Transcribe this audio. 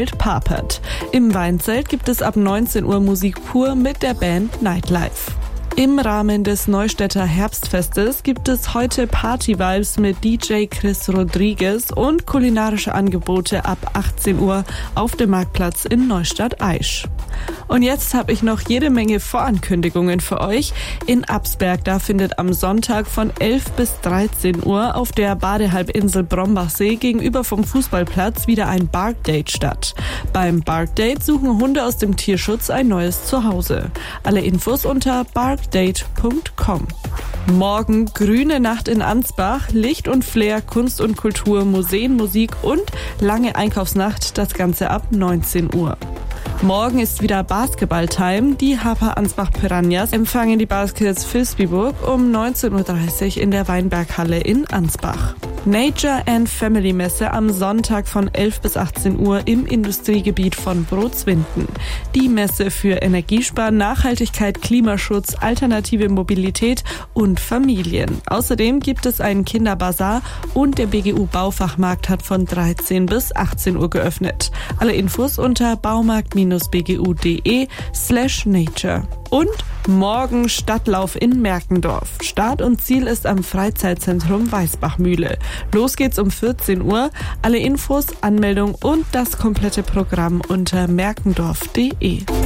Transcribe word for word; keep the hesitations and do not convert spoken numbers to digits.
Weinzelt Papert. Im Weinzelt gibt es ab neunzehn Uhr Musik pur mit der Band Nightlife. Im Rahmen des Neustädter Herbstfestes gibt es heute Party-Vibes mit D J Chris Rodriguez und kulinarische Angebote ab achtzehn Uhr auf dem Marktplatz in Neustadt-Aisch. Und jetzt habe ich noch jede Menge Vorankündigungen für euch. In Absberg, da findet am Sonntag von elf bis dreizehn Uhr auf der Badehalbinsel Brombachsee gegenüber vom Fußballplatz wieder ein Bark-Date statt. Beim Bark-Date suchen Hunde aus dem Tierschutz ein neues Zuhause. Alle Infos unter bark date punkt com. Morgen grüne Nacht in Ansbach, Licht und Flair, Kunst und Kultur, Museen, Musik und lange Einkaufsnacht, das Ganze ab neunzehn Uhr. Morgen ist wieder Basketball-Time. Die Harper Ansbach Piranhas empfangen die Baskets Vilsbiburg um neunzehn Uhr dreißig in der Weinberghalle in Ansbach. Nature and Family Messe am Sonntag von elf bis achtzehn Uhr im Industriegebiet von Brotzwinden. Die Messe für Energiesparen, Nachhaltigkeit, Klimaschutz, alternative Mobilität und Familien. Außerdem gibt es einen Kinderbazar und der B G U Baufachmarkt hat von dreizehn bis achtzehn Uhr geöffnet. Alle Infos unter baumarkt-bgu.de slash nature. Und morgen Stadtlauf in Merkendorf. Start und Ziel ist am Freizeitzentrum Weißbachmühle. Los geht's um vierzehn Uhr. Alle Infos, Anmeldung und das komplette Programm unter merkendorf punkt de.